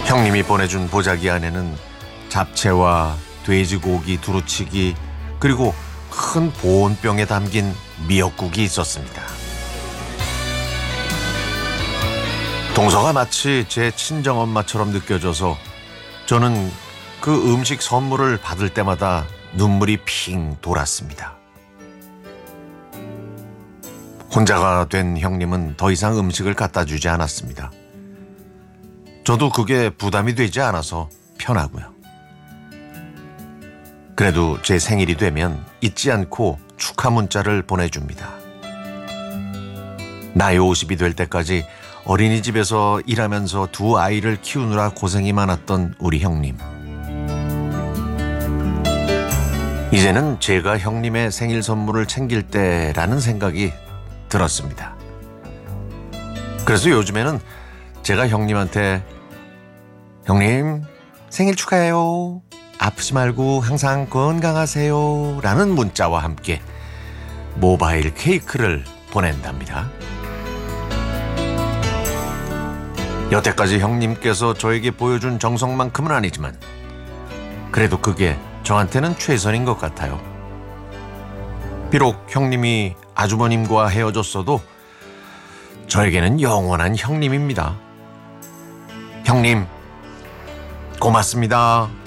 형님이 보내준 보자기 안에는 잡채와 돼지고기 두루치기 그리고 큰 보온병에 담긴 미역국이 있었습니다. 동서가 마치 제 친정엄마처럼 느껴져서 저는 그 음식 선물을 받을 때마다 눈물이 핑 돌았습니다. 혼자가 된 형님은 더 이상 음식을 갖다 주지 않았습니다. 저도 그게 부담이 되지 않아서 편하고요. 그래도 제 생일이 되면 잊지 않고 축하 문자를 보내줍니다. 나이 50이 될 때까지 어린이집에서 일하면서 두 아이를 키우느라 고생이 많았던 우리 형님. 이제는 제가 형님의 생일 선물을 챙길 때라는 생각이 들었습니다. 그래서 요즘에는 제가 형님한테 형님 생일 축하해요. 아프지 말고 항상 건강하세요. 라는 문자와 함께 모바일 케이크를 보낸답니다. 여태까지 형님께서 저에게 보여준 정성만큼은 아니지만 그래도 그게 저한테는 최선인 것 같아요. 비록 형님이 아주버님과 헤어졌어도 저에게는 영원한 형님입니다. 형님, 고맙습니다.